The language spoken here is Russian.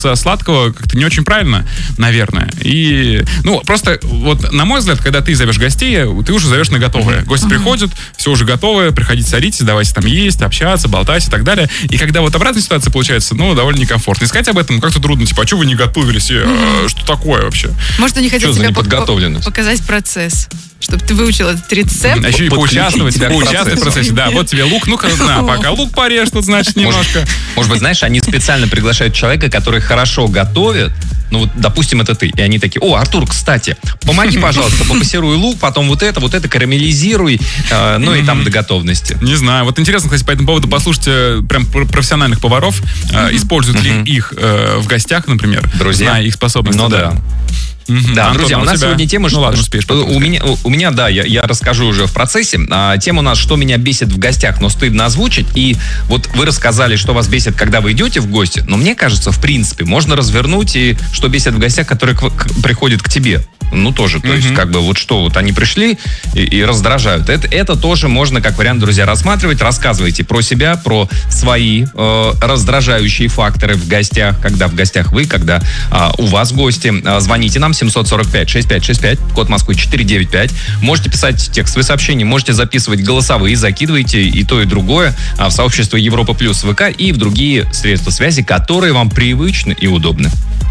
сладкого как-то не очень правильно, наверное. И, просто вот, на мой взгляд, когда ты зовешь гостей, ты уже зовешь на готовое. Гости приходят, все уже готовое, приходите, садитесь, давайте там есть, общаться, болтать и так далее. И когда вот обратная ситуация получается, довольно некомфортно. Искать об этом как-то трудно, а что вы не готовились? Что такое вообще? А еще и поучаствовать в процессе. Да, вот тебе лук, пока лук порежь, тут, значит, немножко. Может быть, знаешь, они специально приглашают человека, который хорошо готовит, допустим, это ты. И они такие: Артур, кстати, помоги, пожалуйста, попассируй лук, потом вот это карамелизируй, и там до готовности. Не знаю. Вот интересно, кстати, по этому поводу послушать прям профессиональных поваров, используют ли их в гостях, например, зная их способности. Да. Да, Антон, друзья, у нас сегодня тема... успеешь. У меня, да, я расскажу уже в процессе. Тема у нас: что меня бесит в гостях, но стыдно озвучить. И вот вы рассказали, что вас бесит, когда вы идете в гости. Но мне кажется, в принципе, можно развернуть и что бесит в гостях, которые приходят к тебе. Тоже, то есть, они пришли и раздражают. Это тоже можно, как вариант, друзья, рассматривать. Рассказывайте про себя, про свои раздражающие факторы в гостях, когда в гостях вы, когда у вас гости. Звоните нам 745-6565, код Москвы 495. Можете писать текстовые сообщения, можете записывать голосовые, закидывайте и то, и другое в сообщество Европа Плюс ВК и в другие средства связи, которые вам привычны и удобны.